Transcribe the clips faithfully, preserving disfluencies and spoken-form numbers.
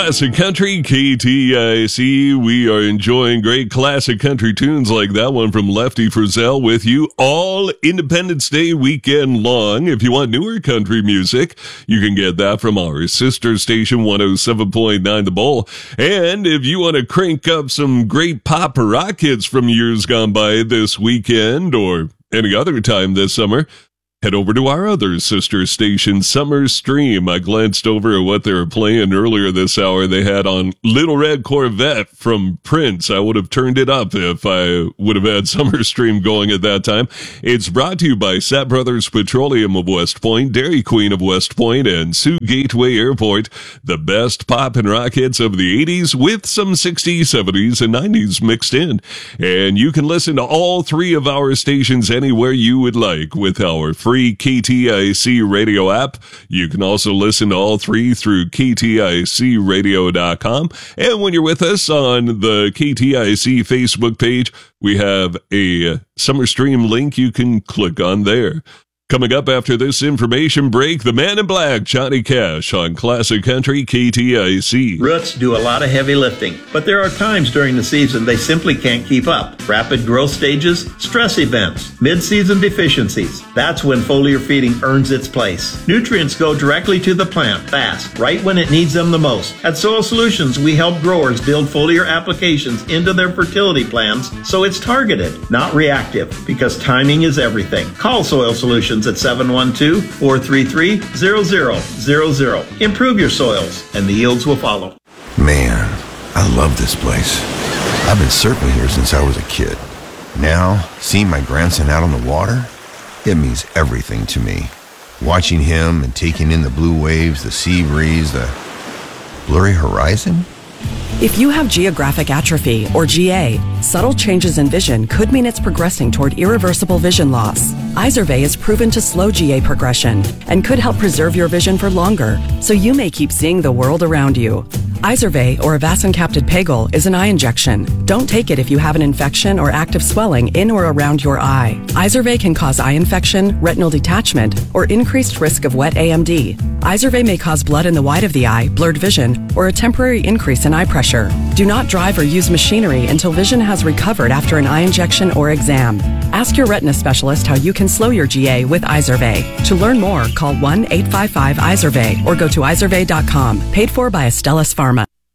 Classic Country, K T I C. We are enjoying great classic country tunes like that one from Lefty Frizzell with you all Independence Day weekend long. If you want newer country music, you can get that from our sister station, one oh seven point nine The Bull. And if you want to crank up some great pop rock hits from years gone by this weekend or any other time this summer, head over to our other sister station, Summer Stream. I glanced over at what they were playing earlier this hour. They had on Little Red Corvette from Prince. I would have turned it up if I would have had Summer Stream going at that time. It's brought to you by Sapp Brothers Petroleum of West Point, Dairy Queen of West Point, and Sioux Gateway Airport. The best pop and rock hits of the eighties with some sixties, seventies, and nineties mixed in. And you can listen to all three of our stations anywhere you would like with our free K T I C radio app. You can also listen to all three through K T I C radio dot com. And when you're with us on the K T I C Facebook page, we have a Summer Stream link you can click on there. Coming up after this information break, the Man in Black, Johnny Cash, on Classic Country, K T I C. Roots do a lot of heavy lifting, but there are times during the season they simply can't keep up. Rapid growth stages, stress events, mid-season deficiencies. That's when foliar feeding earns its place. Nutrients go directly to the plant fast, right when it needs them the most. At Soil Solutions, we help growers build foliar applications into their fertility plans so it's targeted, not reactive, because timing is everything. Call Soil Solutions at seven one two, four three three, zero zero zero zero. Improve your soils, and the yields will follow. Man, I love this place. I've been surfing here since I was a kid. Now, seeing my grandson out on the water, it means everything to me. Watching him and taking in the blue waves, the sea breeze, the blurry horizon. If you have geographic atrophy, or G A, subtle changes in vision could mean it's progressing toward irreversible vision loss. Izervay is proven to slow G A progression and could help preserve your vision for longer, so you may keep seeing the world around you. Izervay, or avacincaptad pegol, is an eye injection. Don't take it if you have an infection or active swelling in or around your eye. Izervay can cause eye infection, retinal detachment, or increased risk of wet A M D. Izervay may cause blood in the white of the eye, blurred vision, or a temporary increase in eye pressure. Do not drive or use machinery until vision has recovered after an eye injection or exam. Ask your retina specialist how you can slow your G A with Izervay. To learn more, call one eight five five Izervay or go to izervay dot com. Paid for by Astellas Pharma.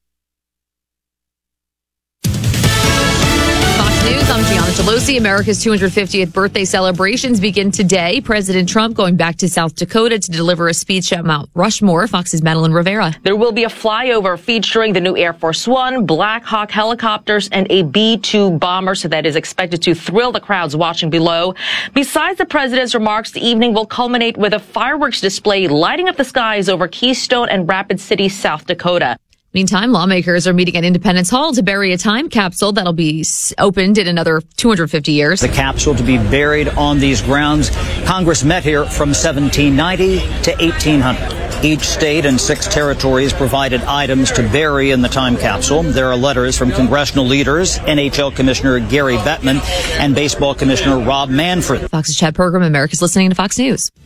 News, I'm Gianna Pelosi. America's two hundred fiftieth birthday celebrations begin today. President Trump going back to South Dakota to deliver a speech at Mount Rushmore. Fox's Madeline Rivera. There will be a flyover featuring the new Air Force One, Black Hawk helicopters, and a B two bomber, so that is expected to thrill the crowds watching below. Besides the president's remarks, the evening will culminate with a fireworks display lighting up the skies over Keystone and Rapid City, South Dakota. Meantime, lawmakers are meeting at Independence Hall to bury a time capsule that'll be opened in another two hundred fifty years. The capsule to be buried on these grounds. Congress met here from seventeen ninety to eighteen hundred. Each state and six territories provided items to bury in the time capsule. There are letters from congressional leaders, N H L Commissioner Gary Bettman, and Baseball Commissioner Rob Manfred. Fox's Chad Pergram, America's listening to Fox News.